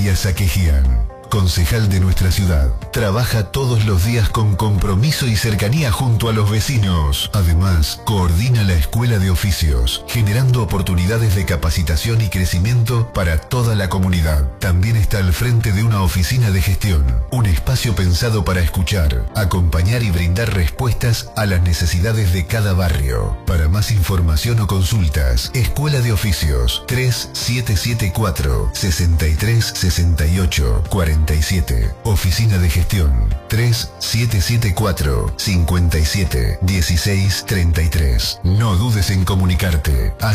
Natalia Saquejian, concejal de nuestra ciudad, trabaja todos los días con compromiso y cercanía junto a los vecinos. Además, coordina la Escuela de Oficios, generando oportunidades de capacitación y crecimiento para toda la comunidad. También está al frente de una oficina de gestión, un espacio pensado para escuchar, acompañar y brindar respuestas a las necesidades de cada barrio. Para más información o consultas, Escuela de Oficios 3774 63 68 47. Oficina de Gestión 3774 57 16 33. No dudes en comunicarte.